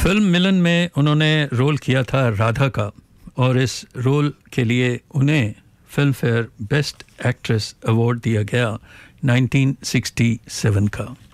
Film मिलन में उन्होंने role किया था राधा का और इस रोल के लिए उन्हें film fair best actress award दिया गया 1967 का।